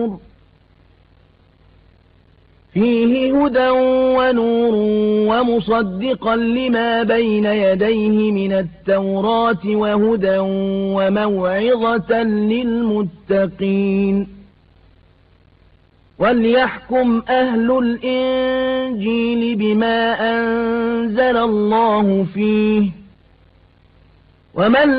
فيه هدى ونور ومصدقا لما بين يديه من التوراة وهدى وموعظة للمتقين وليحكم أهل الإنجيل بما أنزل الله فيه ومن